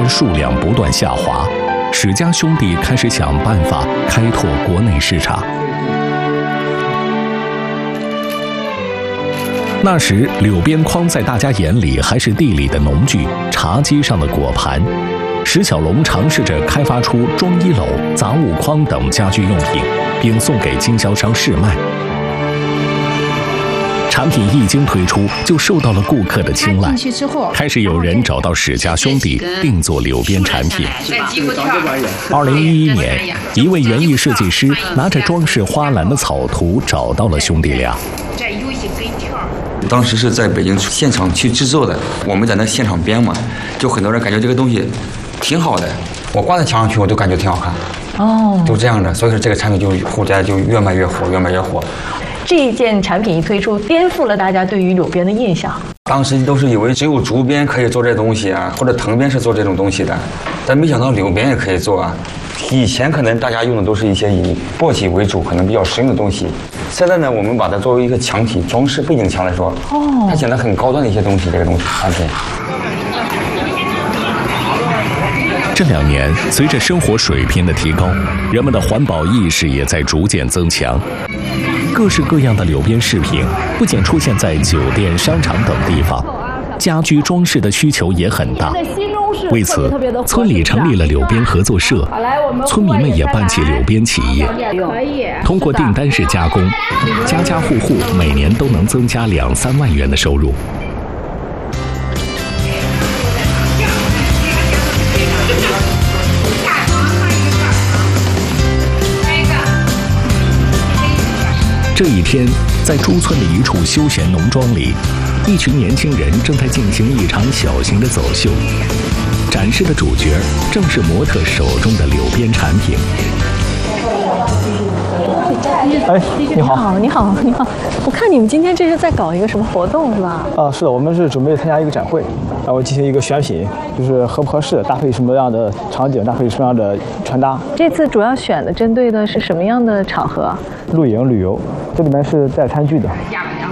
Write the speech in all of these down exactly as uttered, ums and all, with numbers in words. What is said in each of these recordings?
数量不断下滑，史家兄弟开始想办法开拓国内市场。那时，柳边框在大家眼里还是地里的农具、茶几上的果盘。史小龙尝试着开发出装衣篓、杂物筐等家居用品，并送给经销商试卖。产品一经推出，就受到了顾客的青睐。开始有人找到史家兄弟定做柳边产品。二零一一年，一位园艺设计师拿着装饰花篮的草图找到了兄弟俩。 当时是在北京现场去制作的，我们在那现场编嘛，就很多人感觉这个东西挺好的，我挂在墙上去我就感觉挺好看。哦，就这样的，所以说这个产品就后来就越卖越火，越卖越火。 这一件产品一推出，颠覆了大家对于柳边的印象。 当时都是以为只有竹编可以做这东西啊，或者藤编是做这种东西的，但没想到柳边也可以做啊。以前可能大家用的都是一些以簸箕为主，可能比较实用的东西。现在呢，我们把它作为一个墙体装饰背景墙来说，哦，它显得很高端的一些东西，这个东西产品。 这两年，随着生活水平的提高，人们的环保意识也在逐渐增强。各式各样的柳边饰品不仅出现在酒店、商场等地方，家居装饰的需求也很大。为此，村里成立了柳边合作社，村民们也办起柳边企业。通过订单式加工，家家户户每年都能增加两三万元的收入。这一天，在朱村的一处休闲农庄里，一群年轻人正在进行一场小型的走秀。展示的主角正是模特手中的柳边产品。 哎，你好， 你好，你好。我看你们今天这是在搞一个什么活动是吧？ 啊，是的，我们是准备参加一个展会，然后进行一个选品，就是合不合适，搭配什么样的场景，搭配什么样的穿搭。 这次主要选的针对的是什么样的场合？ 露营旅游，这里面是带餐具的。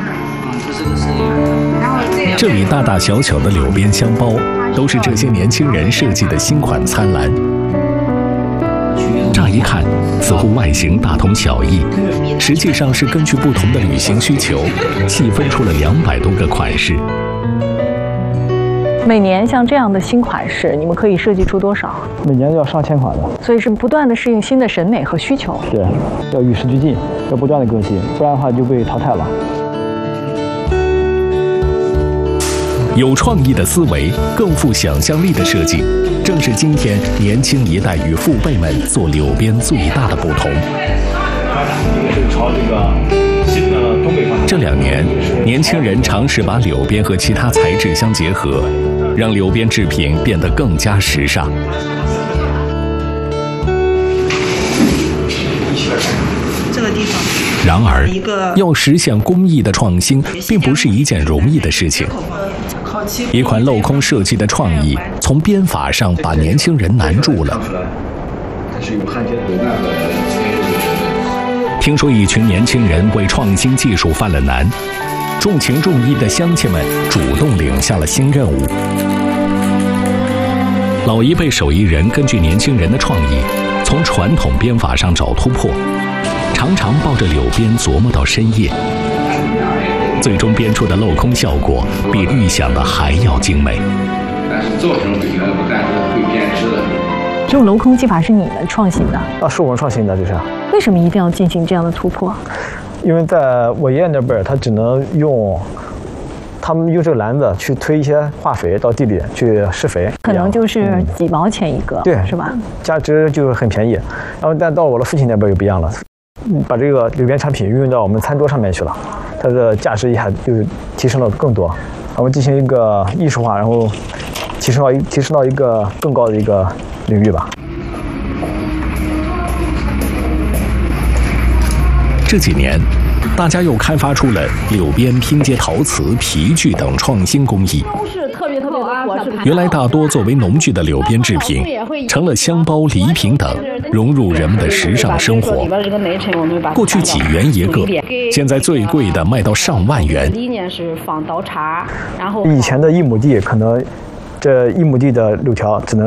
这里大大小小的柳边香包，都是这些年轻人设计的新款餐篮。乍一看，似乎外形大同小异，实际上是根据不同的旅行需求，细分出了两百多个款式。 每年像这样的新款式，你们可以设计出多少？ 每年要上千款的， 所以是不断的适应新的审美和需求。 对，要与时俱进，要不断的更新，不然的话就被淘汰了。 有创意的思维，更富想象力的设计，正是今天年轻一代与父辈们做柳边最大的不同。这两年，年轻人尝试把柳边和其他材质相结合，让柳边制品变得更加时尚。 这个地方。 然而，要实现工艺的创新，并不是一件容易的事情。一款镂空设计的创意，从编法上把年轻人难住了。听说一群年轻人为创新技术犯了难，重情重义的乡亲们主动领下了新任务。老一辈手艺人根据年轻人的创意，从传统编法上找突破，常常抱着柳边琢磨到深夜。最终编出的镂空效果比预想的还要精美。 但是做成饼呢，不但是会变质的。 这种镂空技法是你们创新的？ 啊，是我们创新的，这是。 为什么一定要进行这样的突破？ 因为在我爷爷那辈儿，他只能用，他们用这个篮子去推一些化肥到地里去施肥， 可能就是几毛钱一个， 对、嗯， 是吧？ 价值就很便宜。然后，但到我的父亲那辈儿就不一样了，把这个柳边产品运用到我们餐桌上面去了。它的价值一下就提升了更多，我们进行一个艺术化，然后提升到一提升到一个更高的一个领域吧。 这几年，大家又开发出了柳边拼接陶瓷、皮具等创新工艺。原来大多作为农具的柳边制品，成了香包、礼品等，融入人们的时尚生活。过去几元一个，现在最贵的卖到上万元。 理念是放刀叉，然后以前的一亩地可能这一亩地的柳条只能